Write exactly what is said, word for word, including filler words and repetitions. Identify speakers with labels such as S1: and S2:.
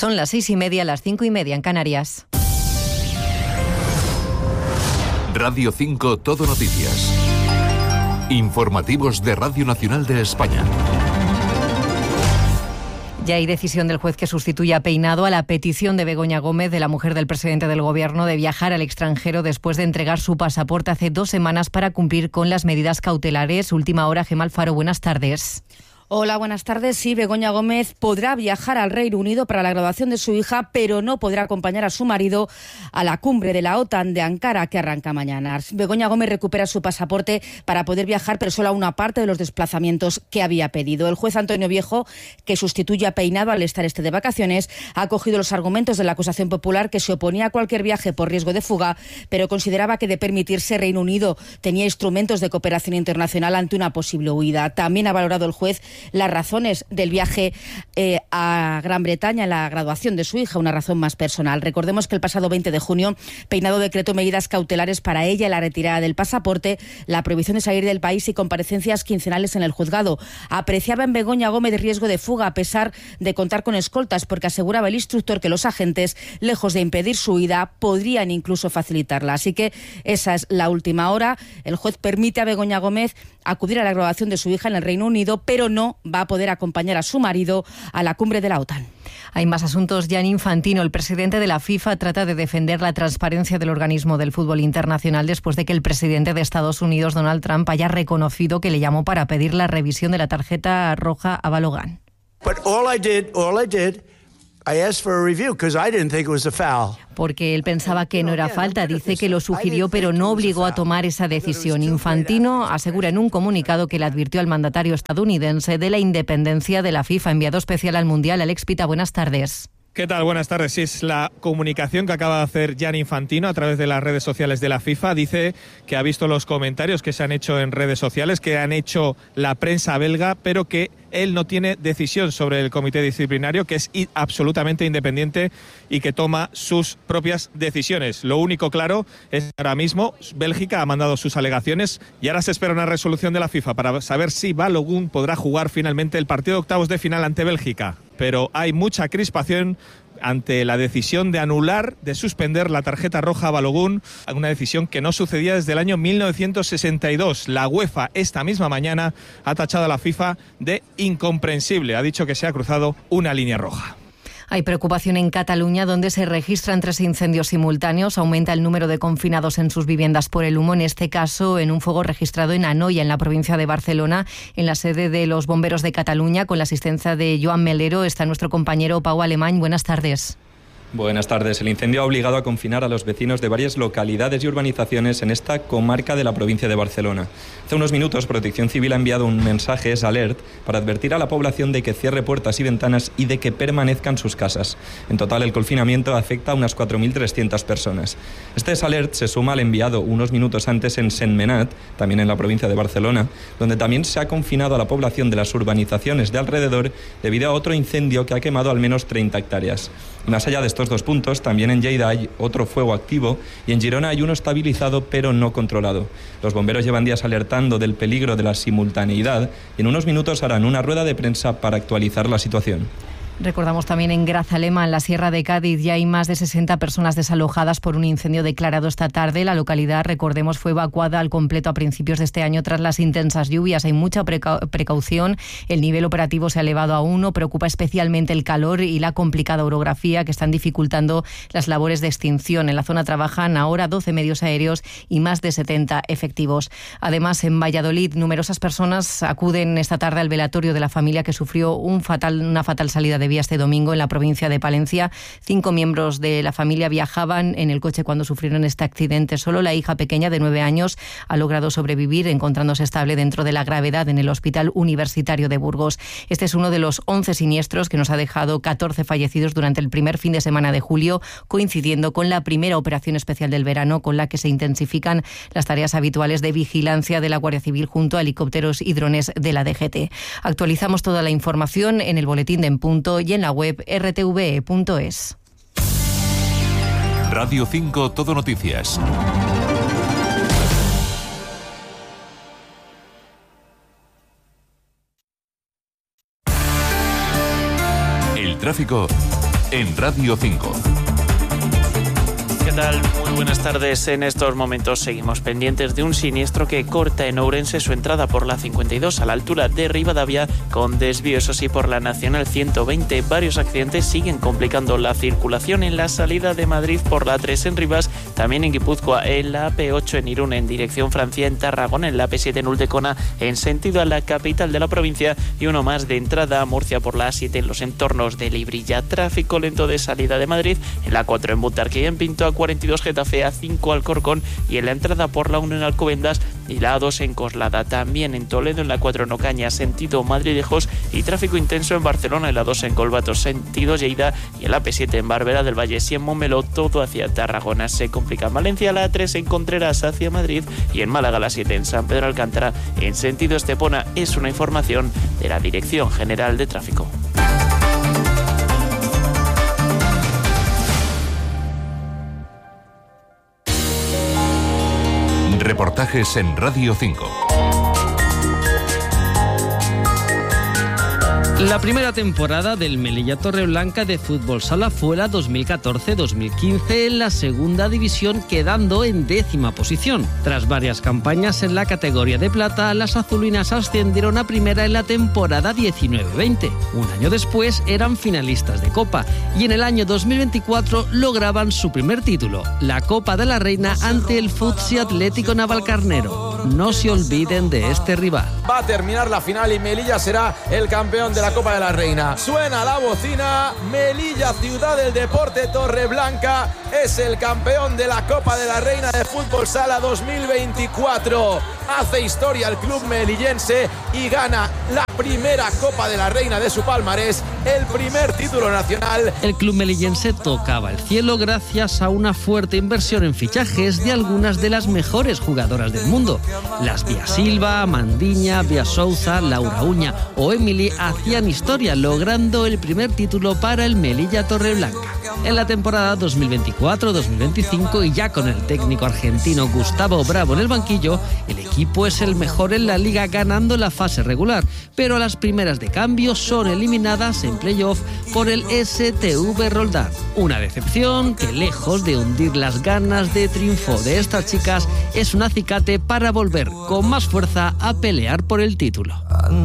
S1: Son las seis y media, las cinco y media en Canarias.
S2: Radio cinco Todo Noticias. Informativos de Radio Nacional de España.
S1: Ya hay decisión del juez que sustituye a Peinado a la petición de Begoña Gómez, de la mujer del presidente del Gobierno, de viajar al extranjero después de entregar su pasaporte hace dos semanas para cumplir con las medidas cautelares. Última hora, Gemma Alfaro, buenas tardes.
S3: Hola, buenas tardes. Sí, Begoña Gómez podrá viajar al Reino Unido para la graduación de su hija, pero no podrá acompañar a su marido a la cumbre de la OTAN de Ankara, que arranca mañana. Begoña Gómez recupera su pasaporte para poder viajar, pero solo a una parte de los desplazamientos que había pedido. El juez Antonio Viejo, que sustituye a Peinado al estar este de vacaciones, ha acogido los argumentos de la acusación popular, que se oponía a cualquier viaje por riesgo de fuga, pero consideraba que de permitirse, Reino Unido tenía instrumentos de cooperación internacional ante una posible huida. También ha valorado el juez las razones del viaje eh, a Gran Bretaña en la graduación de su hija, una razón más personal. Recordemos que el pasado veinte de junio Peinado decretó medidas cautelares para ella, la retirada del pasaporte, la prohibición de salir del país y comparecencias quincenales en el juzgado. Apreciaba en Begoña Gómez riesgo de fuga a pesar de contar con escoltas, porque aseguraba el instructor que los agentes, lejos de impedir su huida, podrían incluso facilitarla. Así que esa es la última hora. El juez permite a Begoña Gómez acudir a la graduación de su hija en el Reino Unido, pero no va a poder acompañar a su marido a la cumbre de la OTAN.
S1: Hay más asuntos. Gianni Infantino, el presidente de la FIFA, trata de defender la transparencia del organismo del fútbol internacional después de que el presidente de Estados Unidos, Donald Trump, haya reconocido que le llamó para pedir la revisión de la tarjeta roja a Balogun.
S4: But all I did, all I did, I asked for a review because I didn't think it was a foul.
S1: Porque él pensaba que no era falta, dice que lo sugirió, pero no obligó a tomar esa decisión. Infantino asegura en un comunicado que le advirtió al mandatario estadounidense de la independencia de la FIFA. Enviado especial al Mundial, Alex Pita, buenas tardes.
S5: ¿Qué tal? Buenas tardes. Sí, es la comunicación que acaba de hacer Gianni Infantino a través de las redes sociales de la FIFA. Dice que ha visto los comentarios que se han hecho en redes sociales, que han hecho la prensa belga, pero que él no tiene decisión sobre el comité disciplinario, que es absolutamente independiente y que toma sus propias decisiones. Lo único claro es que ahora mismo Bélgica ha mandado sus alegaciones y ahora se espera una resolución de la FIFA para saber si Balogun podrá jugar finalmente el partido de octavos de final ante Bélgica. Pero hay mucha crispación ante la decisión de anular, de suspender la tarjeta roja a Balogun, una decisión que no sucedía desde el año mil novecientos sesenta y dos. La UEFA esta misma mañana ha tachado a la FIFA de incomprensible. Ha dicho que se ha cruzado una línea roja.
S1: Hay preocupación en Cataluña, donde se registran tres incendios simultáneos. Aumenta el número de confinados en sus viviendas por el humo, en este caso en un fuego registrado en Anoia, en la provincia de Barcelona, en la sede de los bomberos de Cataluña. Con la asistencia de Joan Melero está nuestro compañero Pau Alemany. Buenas tardes.
S6: Buenas tardes. El incendio ha obligado a confinar a los vecinos de varias localidades y urbanizaciones en esta comarca de la provincia de Barcelona. Hace unos minutos, Protección Civil ha enviado un mensaje, es alert, para advertir a la población de que cierre puertas y ventanas y de que permanezcan sus casas. En total, el confinamiento afecta a unas cuatro mil trescientas personas. Este es alert se suma al enviado unos minutos antes en Sentmenat, también en la provincia de Barcelona, donde también se ha confinado a la población de las urbanizaciones de alrededor debido a otro incendio que ha quemado al menos treinta hectáreas. Más allá de estos dos puntos, también en Lleida hay otro fuego activo y en Girona hay uno estabilizado pero no controlado. Los bomberos llevan días alertando del peligro de la simultaneidad y en unos minutos harán una rueda de prensa para actualizar la situación.
S1: Recordamos también en Grazalema, en la Sierra de Cádiz, ya hay más de sesenta personas desalojadas por un incendio declarado esta tarde. La localidad, recordemos, fue evacuada al completo a principios de este año tras las intensas lluvias. Hay mucha preca- precaución, el nivel operativo se ha elevado a uno, preocupa especialmente el calor y la complicada orografía que están dificultando las labores de extinción. En la zona trabajan ahora doce medios aéreos y más de setenta efectivos. Además, en Valladolid, numerosas personas acuden esta tarde al velatorio de la familia que sufrió un fatal, una fatal salida de vía este domingo en la provincia de Palencia. Cinco miembros de la familia viajaban en el coche cuando sufrieron este accidente. Solo la hija pequeña de nueve años ha logrado sobrevivir, encontrándose estable dentro de la gravedad en el Hospital Universitario de Burgos. Este es uno de los once siniestros que nos ha dejado catorce fallecidos durante el primer fin de semana de julio, coincidiendo con la primera operación especial del verano, con la que se intensifican las tareas habituales de vigilancia de la Guardia Civil junto a helicópteros y drones de la D G T. Actualizamos toda la información en el boletín de En Punto y en la web erre te ve punto es.
S2: Radio cinco Todo Noticias. El tráfico en Radio cinco.
S7: ¿Qué tal? Muy buenas tardes. En estos momentos seguimos pendientes de un siniestro que corta en Ourense su entrada por la cincuenta y dos a la altura de Rivadavia, con desvío, eso sí, por la Nacional ciento veinte. Varios accidentes siguen complicando la circulación en la salida de Madrid por la tres en Rivas, también en Guipúzcoa, en la A P ocho en Irún, en dirección Francia, en Tarragona, en la A P siete en Ulldecona, en sentido a la capital de la provincia, y uno más de entrada a Murcia por la A siete en los entornos de Librilla. Tráfico lento de salida de Madrid en la cuatro en Butarque y en Pinto, a cuarenta y dos Getafe, a cinco Alcorcón, y en la entrada por la uno en Alcobendas y la A dos en Coslada. También en Toledo, en la cuatro en Ocaña, sentido Madrid-Lejos, y tráfico intenso en Barcelona, en la dos en Colbato, sentido Lleida, y en la A P siete en Barberá del Valle y en Montmeló, todo hacia Tarragona. Se complica en Valencia, la A tres en Contreras hacia Madrid, y en Málaga la siete en San Pedro Alcántara, en sentido Estepona. Es una información de la Dirección General de Tráfico.
S2: Reportajes en Radio cinco.
S8: La primera temporada del Melilla Torreblanca de Fútbol Sala fue la dos mil catorce dos mil quince en la segunda división, quedando en décima posición. Tras varias campañas en la categoría de plata, las azulinas ascendieron a primera en la temporada diecinueve veinte. Un año después eran finalistas de Copa y en el año dos mil veinticuatro lograban su primer título, la Copa de la Reina, ante el Futsi Atlético Navalcarnero. No se olviden de este rival.
S9: Va a terminar la final y Melilla será el campeón de la Copa de la Reina. Suena la bocina, Melilla, ciudad del deporte Torreblanca, es el campeón de la Copa de la Reina de Fútbol Sala dos mil veinticuatro. Hace historia el club melillense y gana la primera Copa de la Reina de su palmarés, el primer título nacional.
S8: El club melillense tocaba el cielo gracias a una fuerte inversión en fichajes de algunas de las mejores jugadoras del mundo. Las Vía Silva, Mandiña, Vía Souza, Laura Uña o Emily hacían historia, logrando el primer título para el Melilla Torreblanca. En la temporada dos mil veinticuatro dos mil veinticinco, y ya con el técnico argentino Gustavo Bravo en el banquillo, el equipo es el mejor en la liga, ganando la fase regular, pero a las primeras de cambio son eliminadas en playoff por el S T V Roldán. Una decepción que, lejos de hundir las ganas de triunfo de estas chicas, es un acicate para volver con más fuerza a pelear por el título.